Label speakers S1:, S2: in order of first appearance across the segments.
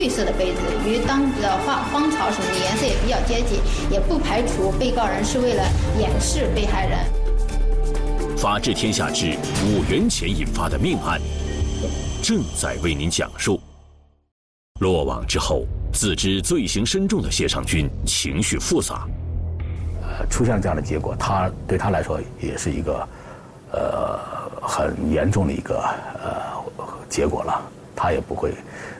S1: 绿色的被子与当地的荒草什么的颜色也比较接近，也不排除被告人是为了掩饰被害人。
S2: 法治天下之5元钱引发的命案，正在为您讲述。落网之后，自知罪行深重的谢尚军情绪复杂。
S3: 出现了这样的结果，对他来说也是一个很严重的一个结果了。他也不会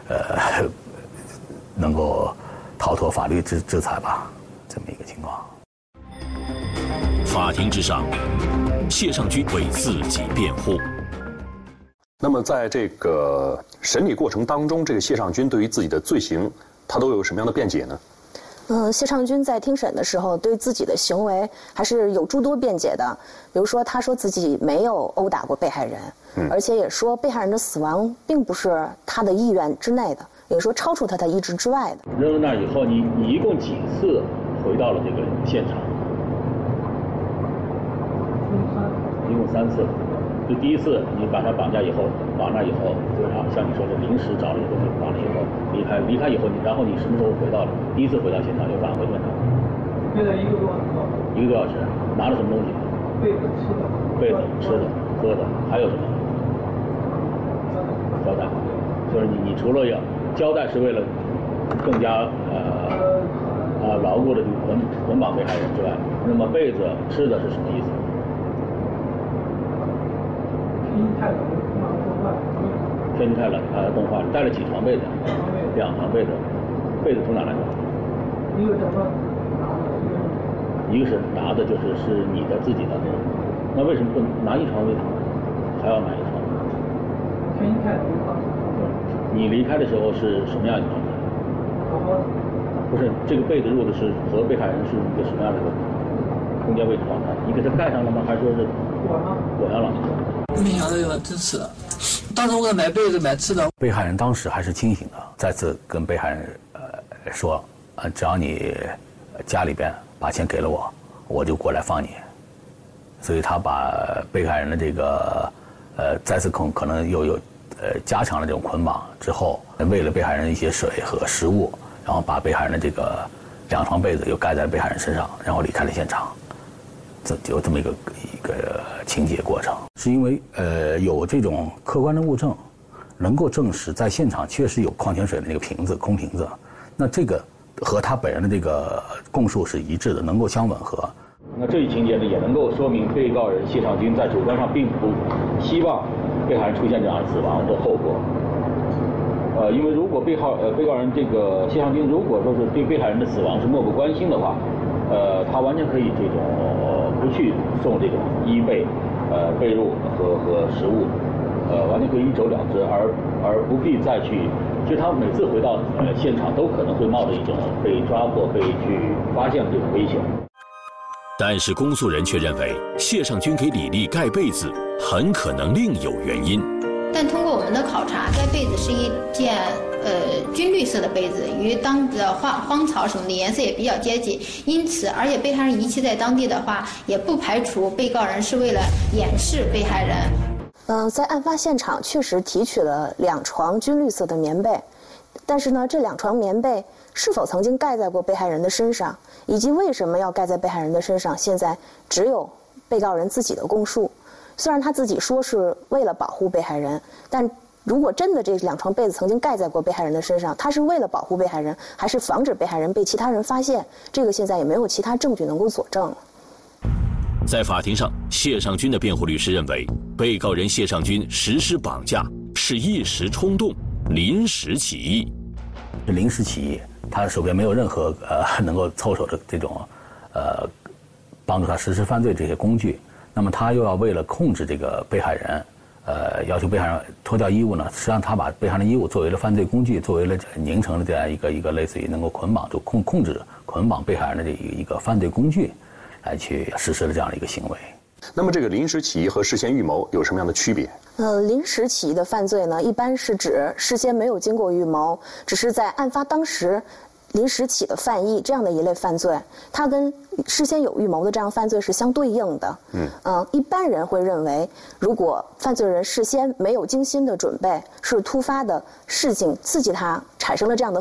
S3: 能够逃脱法律制裁吧，这么一个情况。
S2: 法庭之上，谢尚军为自己辩护。
S4: 那么在这个审理过程当中，这个谢尚军对于自己的罪行，他都有什么样的辩解呢？
S5: 谢尚军在听审的时候对自己的行为还是有诸多辩解的，比如说他说自己没有殴打过被害人，而且也说被害人的死亡并不是他的意愿之内的，也说超出他的意志之外的。
S6: 扔了那以后，你一共几次回到了这个现场？一共3次。就第一次你把他绑架以后，绑那以后，就是像你说的临时找了一个东西绑了以后离开以后，然后你什么时候回到了？第一次回到现场就返回现场。
S7: 约了1个多小时。
S6: 1个多小时，拿了什么东西？
S7: 被子、吃的。
S6: 被子、吃的、喝的，还有什么？胶带。就是你除了要胶带是为了更加牢固的捆绑被害人之外，那么被子、吃的是什么意思？天气太冷，把它冻坏了。带了几床被子？2床被子。被子从哪来的？
S7: 一个是拿的，
S6: 一个是拿的，是你的自己的。那为什么不拿1床被子，还要买1床？
S7: 天气太冷。
S6: 你离开的时候是什么样一个状态？不是，这个被子入的是和被害人是一个什么样的空间位置状态？你给他盖上了吗？还是说是裹上了？
S7: 没想到要支持，当时我给买被子买吃的。
S3: 被害人当时还是清醒的，再次跟被害人说，只要你家里边把钱给了我，我就过来放你。所以他把被害人的这个再次可能又有加强了这种捆绑之后，喂了被害人一些水和食物，然后把被害人的这个2床被子又盖在被害人身上，然后离开了现场。有这么一个情节过程，是因为有这种客观的物证，能够证实在现场确实有矿泉水的那个瓶子，空瓶子，那这个和他本人的这个供述是一致的，能够相吻合。
S6: 那这一情节呢，也能够说明被告人谢尚军在主观上并不希望被害人出现这样的死亡的后果。因为如果被告人这个谢尚军如果说是对被害人的死亡是漠不关心的话，他完全可以这种不去送这种衣被、被褥和食物，完全可以一走了之，而不必再去。其实他每次回到现场都可能会冒着一种被抓获、被去发现的这种危险。
S2: 但是公诉人却认为谢尚军给李丽盖被子很可能另有原因。
S1: 但通过我们的考察，该被子是一件军绿色的被子，与当地的荒草什么的颜色也比较接近，因此而且被害人遗弃在当地的话，也不排除被告人是为了掩饰被害人。
S5: 在案发现场确实提取了2床军绿色的棉被，但是呢，这2床棉被是否曾经盖在过被害人的身上，以及为什么要盖在被害人的身上，现在只有被告人自己的供述。虽然他自己说是为了保护被害人，但如果真的这2床被子曾经盖在过被害人的身上，他是为了保护被害人，还是防止被害人被其他人发现？这个现在也没有其他证据能够佐证了。
S2: 在法庭上，谢尚军的辩护律师认为，被告人谢尚军实施绑架是一时冲动、临时起意。
S3: 临时起意，他手边没有任何能够凑手的这种帮助他实施犯罪这些工具。那么他又要为了控制这个被害人，要求被害人脱掉衣物呢，实际上他把被害人的衣物作为了犯罪工具，作为了凝成了这样一个类似于能够捆绑控制捆绑被害人的这一个犯罪工具，来去实施了这样的一个行为。
S4: 那么这个临时起意和事先预谋有什么样的区别？
S5: 临时起意的犯罪呢，一般是指事先没有经过预谋，只是在案发当时临时起的犯意这样的一类犯罪，它跟事先有预谋的这样犯罪是相对应的。一般人会认为，如果犯罪人事先没有精心的准备，是突发的事情刺激他产生了这样的